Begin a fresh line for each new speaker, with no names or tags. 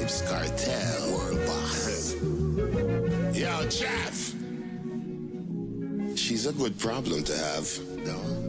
Vybz Kartel, world boss. Yo, Jeff. She's a good problem to have. No?